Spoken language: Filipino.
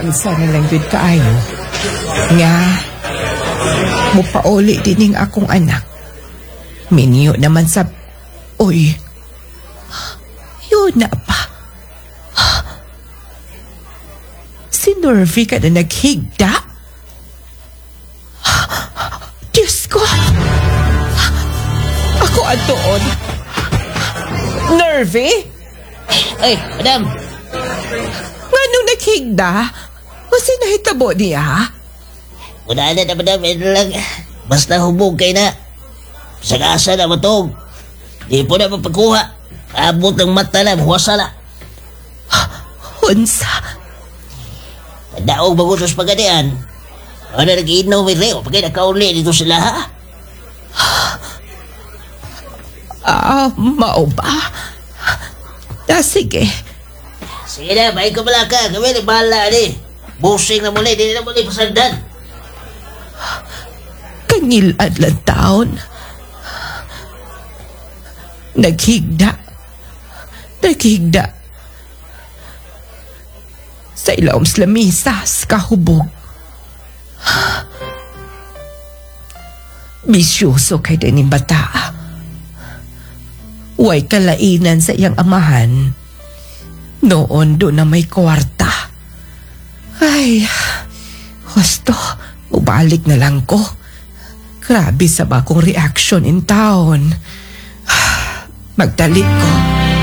Unsa na lang yun kaayo. Nga, mupauli dining akong anak. Minyo naman sa... Uy, yun na pa. Si Nervy ka na naghigda? Diyos ko! Ako atoon. Nervy? Ay, madam. Nganong naghigda? O sinahitabo niya? Una na madam, ito lang. Basta hubog kay na. Sagasa na matog. Di po na mapagkuha. Abot ng mata na, huwasa na. Unsa? Daog bagutos pagadian. Ano nag-iinaw may reo pagkaya nakauli dito sila ha? Mao ba? Sige. Sige na, may kamalaka. Kami na bahala ni. Busing na muli, di na muli pasandan. Kangilad lang taon. Naghigda sa ilawom slamisas kahubog. Bisyoso kay dining bata. Way kalainan sa iyang amahan. Noon do na may kwarta. Ay, husto, ubalik na lang ko. Grabe sa bakong reaction in town. Magdalit ko.